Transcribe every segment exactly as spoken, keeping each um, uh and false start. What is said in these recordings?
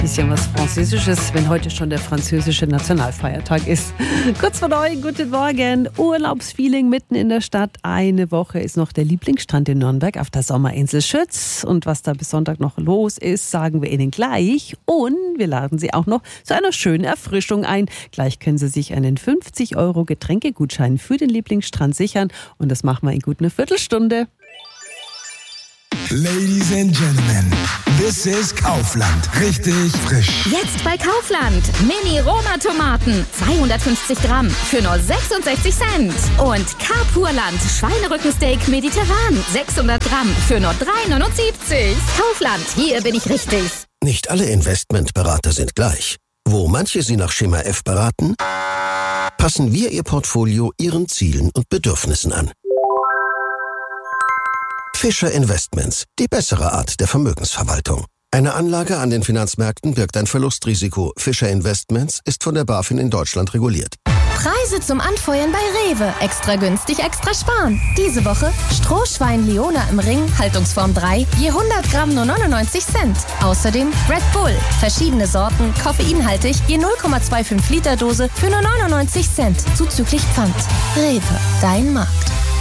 Bisschen was Französisches, wenn heute schon der französische Nationalfeiertag ist. Kurz vor neun, guten Morgen. Urlaubsfeeling mitten in der Stadt. Eine Woche ist noch der Lieblingsstrand in Nürnberg auf der Sommerinsel Schütz. Und was da bis Sonntag noch los ist, sagen wir Ihnen gleich. Und wir laden Sie auch noch zu einer schönen Erfrischung ein. Gleich können Sie sich einen fünfzig Euro Getränkegutschein für den Lieblingsstrand sichern. Und das machen wir in gut einer Viertelstunde. Ladies and Gentlemen, this is Kaufland. Richtig frisch. Jetzt bei Kaufland. Mini-Roma-Tomaten. zweihundertfünfzig Gramm für nur sechsundsechzig Cent. Und Carpurland Schweinerückensteak mediterran. sechshundert Gramm für nur drei neunundsiebzig. Kaufland, hier bin ich richtig. Nicht alle Investmentberater sind gleich. Wo manche Sie nach Schema F beraten, passen wir Ihr Portfolio Ihren Zielen und Bedürfnissen an. Fischer Investments, die bessere Art der Vermögensverwaltung. Eine Anlage an den Finanzmärkten birgt ein Verlustrisiko. Fischer Investments ist von der BaFin in Deutschland reguliert. Preise zum Anfeuern bei Rewe. Extra günstig, extra sparen. Diese Woche Strohschwein Leona im Ring, Haltungsform drei, je hundert Gramm nur neunundneunzig Cent. Außerdem Red Bull, verschiedene Sorten, koffeinhaltig, je null Komma fünfundzwanzig Liter Dose für nur neunundneunzig Cent, zuzüglich Pfand. Rewe, dein Markt.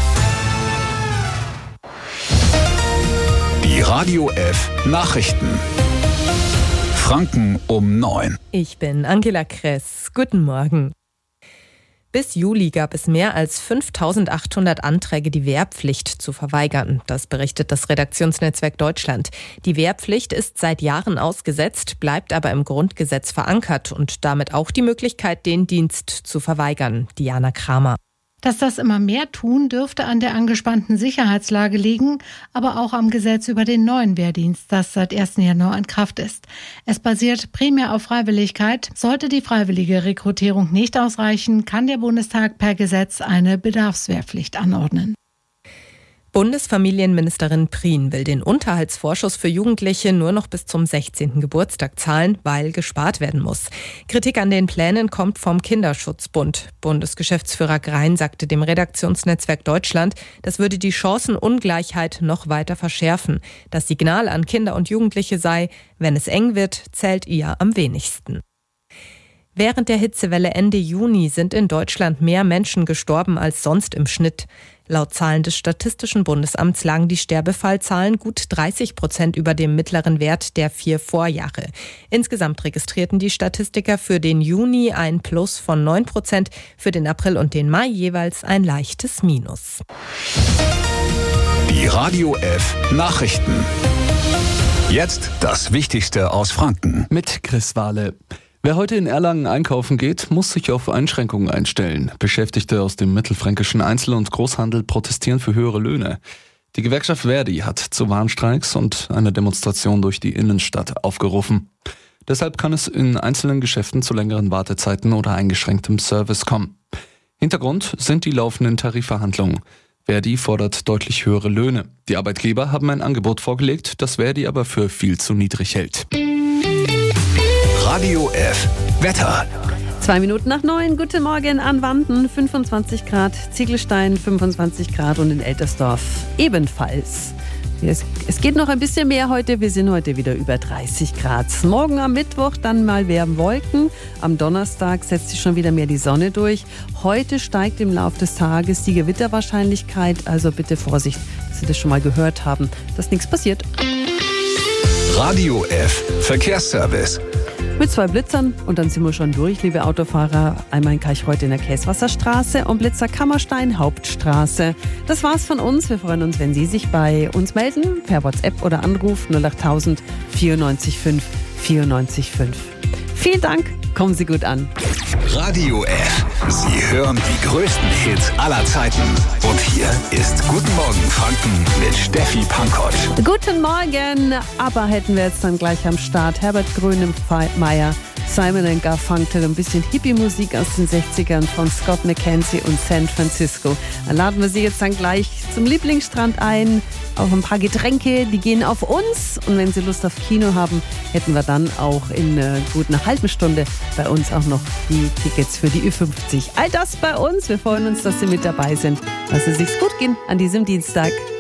Die Radio F Nachrichten. Franken um neun. Ich bin Angela Kress. Guten Morgen. Bis Juli gab es mehr als fünftausendachthundert Anträge, die Wehrpflicht zu verweigern. Das berichtet das Redaktionsnetzwerk Deutschland. Die Wehrpflicht ist seit Jahren ausgesetzt, bleibt aber im Grundgesetz verankert und damit auch die Möglichkeit, den Dienst zu verweigern. Diana Kramer. Dass das immer mehr tun, dürfte an der angespannten Sicherheitslage liegen, aber auch am Gesetz über den neuen Wehrdienst, das seit ersten Januar in Kraft ist. Es basiert primär auf Freiwilligkeit. Sollte die freiwillige Rekrutierung nicht ausreichen, kann der Bundestag per Gesetz eine Bedarfswehrpflicht anordnen. Bundesfamilienministerin Prien will den Unterhaltsvorschuss für Jugendliche nur noch bis zum sechzehnten Geburtstag zahlen, weil gespart werden muss. Kritik an den Plänen kommt vom Kinderschutzbund. Bundesgeschäftsführer Grein sagte dem Redaktionsnetzwerk Deutschland, das würde die Chancenungleichheit noch weiter verschärfen. Das Signal an Kinder und Jugendliche sei, wenn es eng wird, zählt ihr am wenigsten. Während der Hitzewelle Ende Juni sind in Deutschland mehr Menschen gestorben als sonst im Schnitt. Laut Zahlen des Statistischen Bundesamts lagen die Sterbefallzahlen gut dreißig Prozent über dem mittleren Wert der vier Vorjahre. Insgesamt registrierten die Statistiker für den Juni ein Plus von neun Prozent, für den April und den Mai jeweils ein leichtes Minus. Die Radio F Nachrichten. Jetzt das Wichtigste aus Franken. Mit Chris Wahle. Wer heute in Erlangen einkaufen geht, muss sich auf Einschränkungen einstellen. Beschäftigte aus dem mittelfränkischen Einzel- und Großhandel protestieren für höhere Löhne. Die Gewerkschaft Verdi hat zu Warnstreiks und einer Demonstration durch die Innenstadt aufgerufen. Deshalb kann es in einzelnen Geschäften zu längeren Wartezeiten oder eingeschränktem Service kommen. Hintergrund sind die laufenden Tarifverhandlungen. Verdi fordert deutlich höhere Löhne. Die Arbeitgeber haben ein Angebot vorgelegt, das Verdi aber für viel zu niedrig hält. Radio F Wetter. Zwei Minuten nach neun, guten Morgen an Wanden, fünfundzwanzig Grad, Ziegelstein fünfundzwanzig Grad und in Eltersdorf ebenfalls. Es, es geht noch ein bisschen mehr heute, wir sind heute wieder über dreißig Grad. Morgen am Mittwoch dann mal mehr Wolken, am Donnerstag setzt sich schon wieder mehr die Sonne durch. Heute steigt im Laufe des Tages die Gewitterwahrscheinlichkeit, also bitte Vorsicht, dass Sie das schon mal gehört haben, dass nichts passiert. Radio F Verkehrsservice. Mit zwei Blitzern und dann sind wir schon durch, liebe Autofahrer. Einmal in Kalchreuth in der Käswasserstraße und Blitzer Kammerstein Hauptstraße. Das war's von uns. Wir freuen uns, wenn Sie sich bei uns melden, per WhatsApp oder Anruf null achttausend vierundneunzig fünf vierundneunzig fünf. Vielen Dank, kommen Sie gut an. Radio F. Sie hören die größten Hits aller Zeiten. Und hier ist Guten Morgen Franken mit Steffi Pankow. Guten Morgen, aber hätten wir jetzt dann gleich am Start Herbert Grönemeyer, Simon and Garfunkel, ein bisschen Hippie-Musik aus den sechzigern von Scott McKenzie und San Francisco. Dann laden wir Sie jetzt dann gleich zum Lieblingsstrand ein, auf ein paar Getränke, die gehen auf uns. Und wenn Sie Lust auf Kino haben, hätten wir dann auch in einer guten halben Stunde bei uns auch noch die Tickets für die Ü fünfzig. All das bei uns. Wir freuen uns, dass Sie mit dabei sind. Lassen Sie sich's gut gehen an diesem Dienstag.